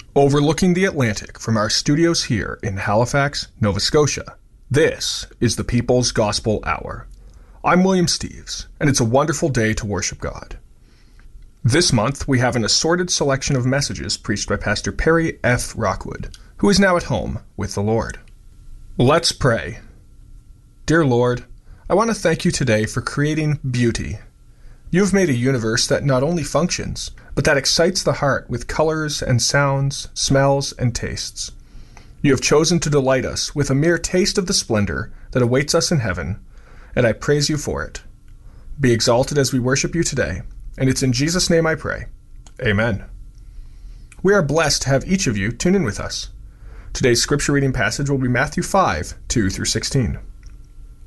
Overlooking the Atlantic from our studios here in Halifax, Nova Scotia, this is the People's Gospel Hour. I'm William Steves, and it's a wonderful day to worship God. This month, we have an assorted selection of messages preached by Pastor Perry F. Rockwood, who is now at home with the Lord. Let's pray. Dear Lord, I want to thank you today for creating beauty. You have made a universe that not only functions, but that excites the heart with colors and sounds, smells and tastes. You have chosen to delight us with a mere taste of the splendor that awaits us in heaven, and I praise you for it. Be exalted as we worship you today, and it's in Jesus' name I pray. Amen. We are blessed to have each of you tune in with us. Today's scripture reading passage will be Matthew 5, 2 through 16.